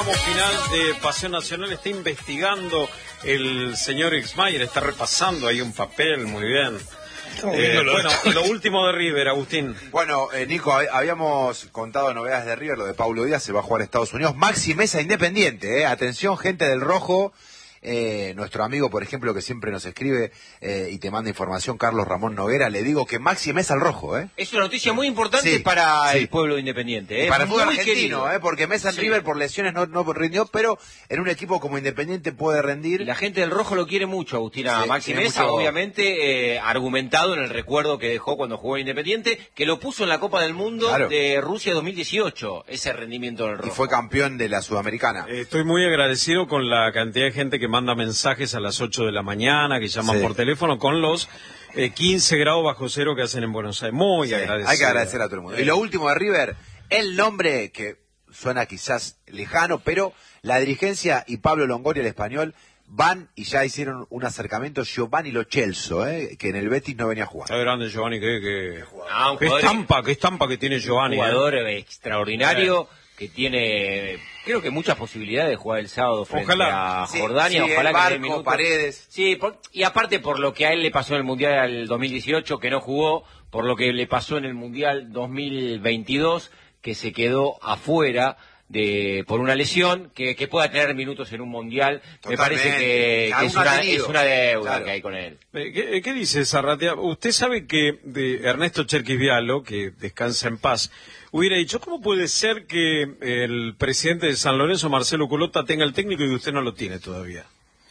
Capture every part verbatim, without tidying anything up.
tramo final de Paseo Nacional. Está investigando el señor Ixmayer, está repasando ahí un papel, muy bien. Eh, bueno, lo último de River, Agustín. Bueno, eh, Nico, habíamos contado novedades de River, lo de Paulo Díaz, se va a jugar a Estados Unidos. Maxi Mesa Independiente, eh. Atención, gente del Rojo. Eh, nuestro amigo, por ejemplo, que siempre nos escribe eh, y te manda información, Carlos Ramón Noguera, le digo que Maxi Mesa al Rojo, ¿eh? Es una noticia muy importante sí, para sí. el pueblo independiente, ¿eh? Para el fútbol muy argentino, ¿eh? Porque Mesa en sí. River por lesiones no, no rindió, pero en un equipo como Independiente puede rendir. Y la gente del Rojo lo quiere mucho, Agustina. Sí, Maxi Mesa, mucho... obviamente, eh, argumentado en el recuerdo que dejó cuando jugó en Independiente, que lo puso en la Copa del Mundo claro. de Rusia dos mil dieciocho, ese rendimiento del Rojo. Y fue campeón de la Sudamericana. Eh, estoy muy agradecido con la cantidad de gente que manda mensajes a las ocho de la mañana, que llaman sí. por teléfono, con los eh, quince grados bajo cero que hacen en Buenos Aires. Muy sí, agradecido. Hay que agradecer a todo el mundo. Y lo último de River, el nombre que suena quizás lejano, pero la dirigencia y Pablo Longoria, el español, van y ya hicieron un acercamiento. Giovanni Lo Celso, eh, que en el Betis no venía a jugar. Está grande Giovanni, qué, qué, ah, qué estampa, qué estampa que tiene Giovanni. Un jugador eh. extraordinario. Eh. que tiene, creo que muchas posibilidades de jugar el sábado frente ojalá. a Jordania, sí, ojalá sí, que Barco, dé minutos. Paredes. Sí, por, y aparte por lo que a él le pasó en el Mundial dos mil dieciocho, que no jugó, por lo que le pasó en el Mundial dos mil veintidós, que se quedó afuera de por una lesión, que, que pueda tener minutos en un Mundial. Totalmente. Me parece que, que es, una, es una deuda claro. que hay con él. ¿Qué, qué dice Zarratea? Usted sabe que de Ernesto Cherkis Vialo, que descansa en paz, hubiera dicho, ¿cómo puede ser que el presidente de San Lorenzo, Marcelo Culota, tenga el técnico y usted no lo tiene todavía?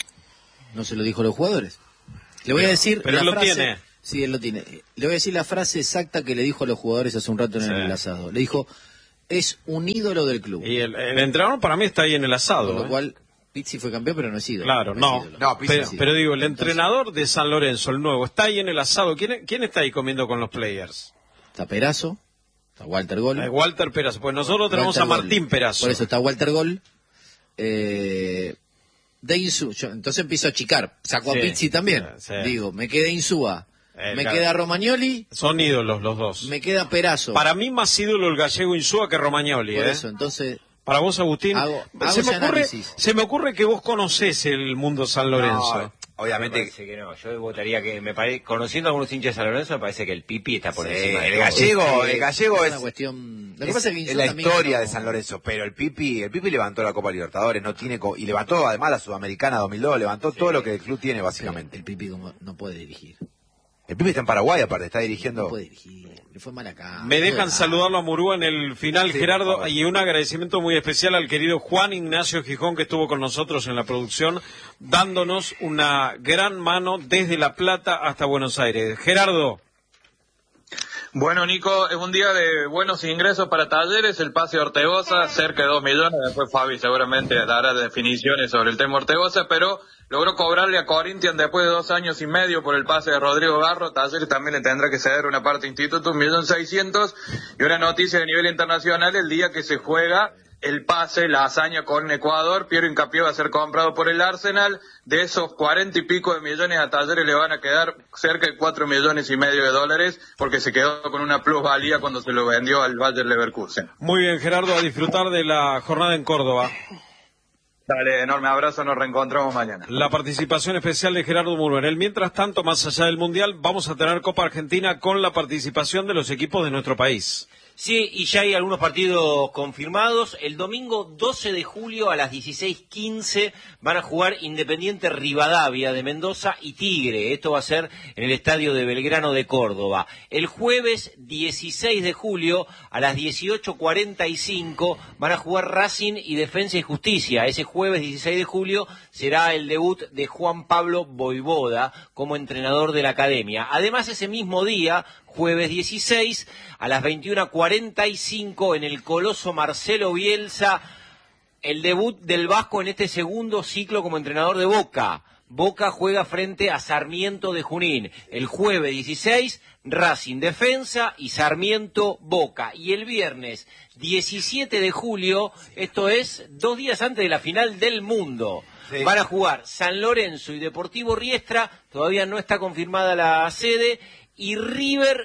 No se lo dijo a los jugadores. Le voy pero, a decir Pero la él lo frase, tiene. Sí, él lo tiene. Le voy a decir la frase exacta que le dijo a los jugadores hace un rato en sí. el asado. Le dijo, es un ídolo del club. Y el, el entrenador para mí está ahí en el asado. Por lo ¿eh? cual, Pizzi fue campeón, pero no es ídolo. Claro, no. no, no pero, sí. pero digo, el Entonces, entrenador de San Lorenzo, el nuevo, está ahí en el asado. ¿Quién, quién está ahí comiendo con los players? Está Perazo. Está Walter Gol. Eh, Walter Perazo, pues nosotros tenemos Walter a Martín Gol. Perazo. Por eso está Walter Gol. Eh, de Insúa. Yo, entonces empiezo a achicar. Saco sí, a Pizzi también. Sí. Digo, me queda Insúa. Eh, me claro. queda Romagnoli. Son ídolos los dos. Me queda Perazo. Para mí más ídolo el gallego Insúa que Romagnoli. Por ¿eh? eso, entonces... Para vos, Agustín, hago, hago se, me ocurre, se me ocurre que vos conocés el mundo San Lorenzo. No, obviamente me que no. Yo votaría que, me parece, conociendo a algunos hinchas de San Lorenzo, me parece que el Pipi está por sí, encima. El gallego, el gallego es, es una cuestión. Lo que pasa es, que es la historia no... de San Lorenzo, pero el Pipi, el Pipi levantó la Copa Libertadores, no tiene y levantó además la Sudamericana dos mil dos, levantó sí. todo lo que el club tiene básicamente. Sí, el Pipi no, no puede dirigir. El Pipi está en Paraguay, aparte, está dirigiendo. No puede dirigir, le fue mal acá. Me dejan no saludarlo a Murúa en el final, sí, Gerardo, y un agradecimiento muy especial al querido Juan Ignacio Gijón, que estuvo con nosotros en la producción, dándonos una gran mano desde La Plata hasta Buenos Aires. Gerardo. Bueno, Nico, es un día de buenos ingresos para Talleres, el pase de Ortegoza, cerca de dos millones, después Fabi seguramente dará definiciones sobre el tema Ortegoza, pero logró cobrarle a Corinthians después de dos años y medio por el pase de Rodrigo Garro. Talleres también le tendrá que ceder una parte instituto, un millón seiscientos, y una noticia de nivel internacional, el día que se juega el pase, la hazaña con Ecuador, Piero Hincapié va a ser comprado por el Arsenal. De esos cuarenta y pico de millones a Talleres le van a quedar cerca de cuatro millones y medio de dólares, porque se quedó con una plusvalía cuando se lo vendió al Bayer Leverkusen. Muy bien, Gerardo, a disfrutar de la jornada en Córdoba. Dale, enorme abrazo, nos reencontramos mañana. La participación especial de Gerardo Murúa. Mientras tanto, más allá del Mundial, vamos a tener Copa Argentina con la participación de los equipos de nuestro país. Sí, y ya hay algunos partidos confirmados. El domingo doce de julio a las dieciséis quince van a jugar Independiente Rivadavia de Mendoza y Tigre. Esto va a ser en el Estadio de Belgrano de Córdoba. El jueves dieciséis de julio a las dieciocho cuarenta y cinco van a jugar Racing y Defensa y Justicia. Ese jueves dieciséis de julio será el debut de Juan Pablo Voivoda como entrenador de la academia. Además, ese mismo día, jueves dieciséis, a las veintiuna cuarenta y cinco, en el Coloso Marcelo Bielsa, el debut del Vasco en este segundo ciclo como entrenador de Boca. Boca juega frente a Sarmiento de Junín. El jueves dieciséis, Racing Defensa y Sarmiento Boca. Y el viernes diecisiete de julio, esto es dos días antes de la final del mundo, sí, van a jugar San Lorenzo y Deportivo Riestra, todavía no está confirmada la sede, y River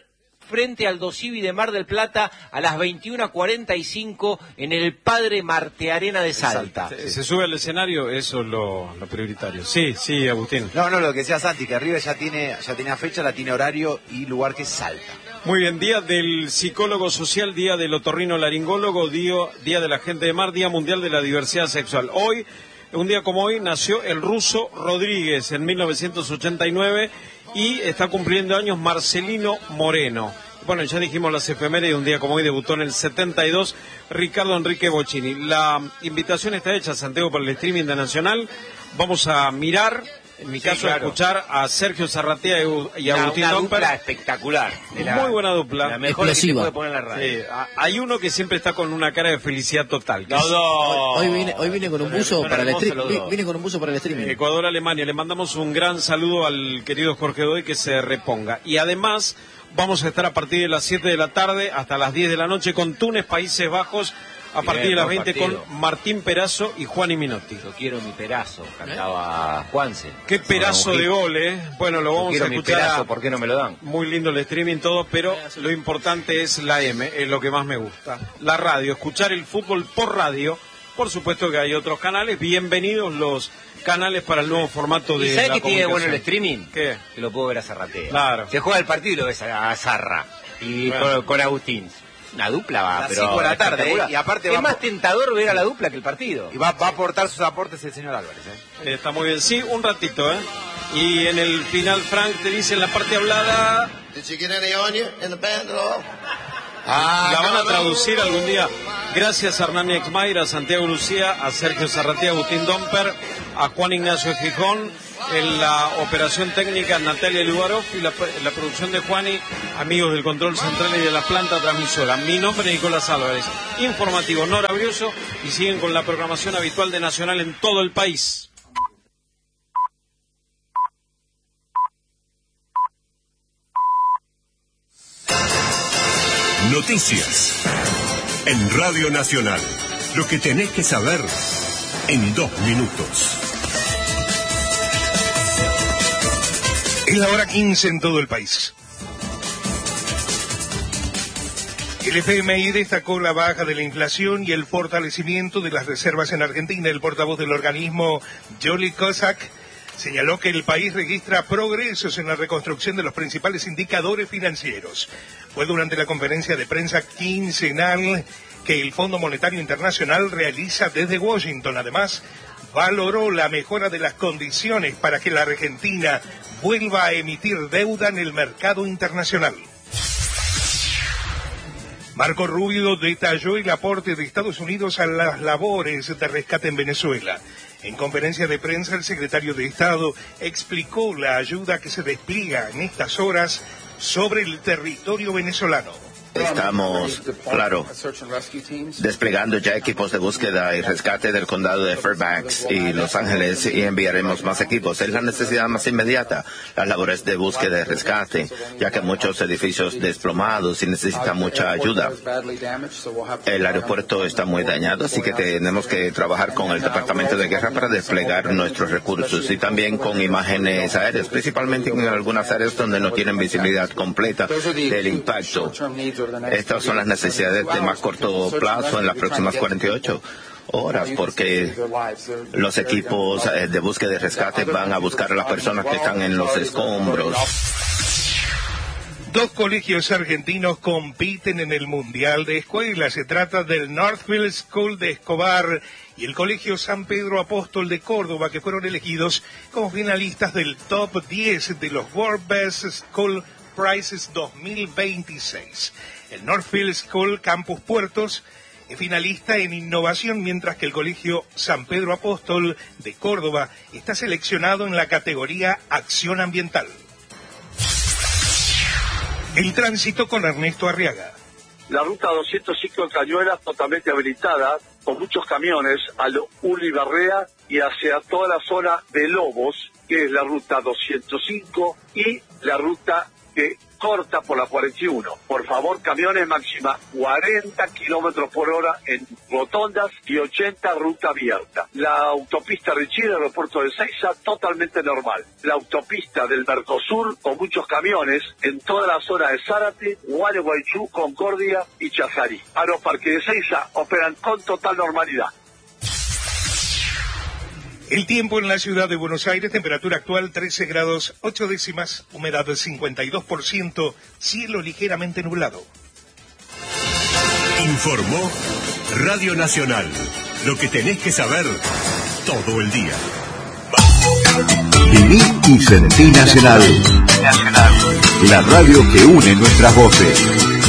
frente al Dosivi de Mar del Plata a las veintiuna cuarenta y cinco en el Padre Martearena de Salta. Se, se sube al escenario, eso es lo, lo prioritario. Sí, sí, Agustín. No, no, lo que decía Santi, que River ya tiene, ya tenía fecha, la tiene horario y lugar, que es Salta. Muy bien, día del psicólogo social, día del otorrino laringólogo, día, día de la gente de mar, día mundial de la diversidad sexual. Hoy, un día como hoy, nació el ruso Rodríguez en mil novecientos ochenta y nueve y está cumpliendo años Marcelino Moreno. Bueno, ya dijimos las efemérides, un día como hoy debutó en el setenta y dos Ricardo Enrique Bocchini. La invitación está hecha, Santiago, para el streaming de Nacional. Vamos a mirar, en mi sí, caso, claro. a escuchar a Sergio Zarratea y a Agustín Una Domper. dupla espectacular. La, Muy buena dupla. La mejor que se puede poner en la radio. Sí, hay uno que siempre está con una cara de felicidad total. No, no. Hoy, hoy, vine, hoy vine con un buzo para el streaming. Vine con un buzo para el streaming. Ecuador-Alemania. Le mandamos un gran saludo al querido Jorge Doy, que se reponga. Y además vamos a estar a partir de las siete de la tarde hasta las diez de la noche con Túnez, Países Bajos, a Bien, partir de las veinte partido. Con Martín Perazo y Juan Minotti. Yo quiero mi Perazo, cantaba ¿Eh? Juanse. Qué pedazo de gol, ¿eh? Bueno, lo vamos Yo a quiero escuchar. Mi Perazo, ¿por qué no me lo dan? Muy lindo el streaming, todo, pero lo importante es la M, es lo que más me gusta. La radio, escuchar el fútbol por radio. Por supuesto que hay otros canales. Bienvenidos los canales para el nuevo formato de ¿Y sabes la qué tiene bueno el streaming? ¿Qué? Que lo puedo ver a Zarratea. Claro. Se juega el partido y lo ves a Zarra. Y bueno. con, con Agustín. Una dupla va, a pero cinco de la tarde, ¿eh? Y aparte es va más por... tentador ver a la dupla que el partido. Y va, va a aportar sus aportes el señor Álvarez, ¿eh? Está muy bien, sí, un ratito, ¿eh? Y en el final Frank te dice en la parte hablada... Ah, la van a traducir algún día. Gracias a Hernán Exmair, a Santiago Lucía, a Sergio Zarratea, a Agustín Domper, a Juan Ignacio Gijón, en la operación técnica Natalia Lugarov y la, la producción de Juani, amigos del control central y de la planta transmisora. Mi nombre es Nicolás Álvarez, informativo Nora Brioso, y siguen con la programación habitual de Nacional en todo el país. Noticias en Radio Nacional. Lo que tenés que saber en dos minutos. Es la hora quince en todo el país. El F M I destacó la baja de la inflación y el fortalecimiento de las reservas en Argentina. El portavoz del organismo, Joli Kozak, señaló que el país registra progresos en la reconstrucción de los principales indicadores financieros. Fue durante la conferencia de prensa quincenal que el Fondo Monetario Internacional realiza desde Washington. Además, valoró la mejora de las condiciones para que la Argentina vuelva a emitir deuda en el mercado internacional. Marco Rubio detalló el aporte de Estados Unidos a las labores de rescate en Venezuela. En conferencia de prensa, el secretario de Estado explicó la ayuda que se despliega en estas horas sobre el territorio venezolano. Estamos, claro, desplegando ya equipos de búsqueda y rescate del condado de Fairbanks y Los Ángeles y enviaremos más equipos. Es la necesidad más inmediata, las labores de búsqueda y rescate, ya que muchos edificios desplomados y necesitan mucha ayuda. El aeropuerto está muy dañado, así que tenemos que trabajar con el Departamento de Guerra para desplegar nuestros recursos y también con imágenes aéreas, principalmente en algunas áreas donde no tienen visibilidad completa del impacto. Estas son las necesidades de más corto plazo en las próximas cuarenta y ocho horas, porque los equipos de búsqueda y rescate van a buscar a las personas que están en los escombros. Dos colegios argentinos compiten en el Mundial de Escuelas. Se trata del Northfield School de Escobar y el Colegio San Pedro Apóstol de Córdoba, que fueron elegidos como finalistas del top diez de los World Best School Prizes dos mil veintiséis. El Northfield School Campus Puertos es finalista en innovación, mientras que el Colegio San Pedro Apóstol de Córdoba está seleccionado en la categoría Acción Ambiental. El tránsito con Ernesto Arriaga. La ruta doscientos cinco en Cañuelas totalmente habilitada, con muchos camiones a lo Ulibarrea y hacia toda la zona de Lobos, que es la ruta doscientos cinco, y la ruta que corta por la cuarenta y uno. Por favor, camiones máxima cuarenta kilómetros por hora en rotondas y ochenta ruta abierta. La autopista Richie, el aeropuerto de Ezeiza, totalmente normal. La autopista del Mercosur con muchos camiones en toda la zona de Zárate, Gualeguaychú, Concordia y Chajarí. Aeroparque de Ezeiza operan con total normalidad. El tiempo en la ciudad de Buenos Aires, temperatura actual trece grados ocho décimas, humedad del cincuenta y dos por ciento, cielo ligeramente nublado. Informó Radio Nacional, lo que tenés que saber todo el día. Viví y sentí Nacional. Nacional. La radio que une nuestras voces.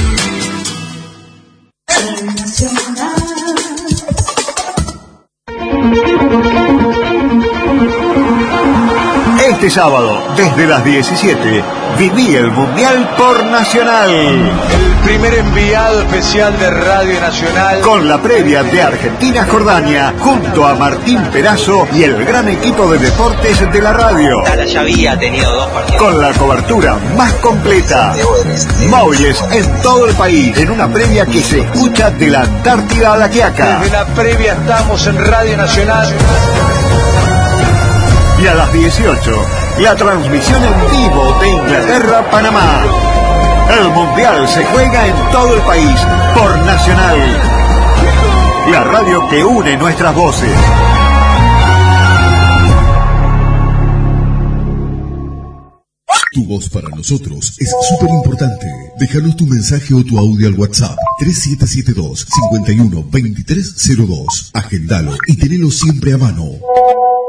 Este sábado, desde las diecisiete, viví el Mundial por Nacional. El primer enviado especial de Radio Nacional. Con la previa de Argentina-Jordania, junto a Martín Perazo y el gran equipo de deportes de la radio. Ya había tenido dos partidos. Con la cobertura más completa. Móviles en todo el país, en una previa que se escucha de la Antártida a la Quiaca. Desde la previa estamos en Radio Nacional. Y a las dieciocho, la transmisión en vivo de Inglaterra-Panamá. El Mundial se juega en todo el país por Nacional. La radio que une nuestras voces. Tu voz para nosotros es súper importante. Déjanos tu mensaje o tu audio al WhatsApp tres siete siete dos, cinco uno, dos tres cero dos. Agendalo y tenelo siempre a mano.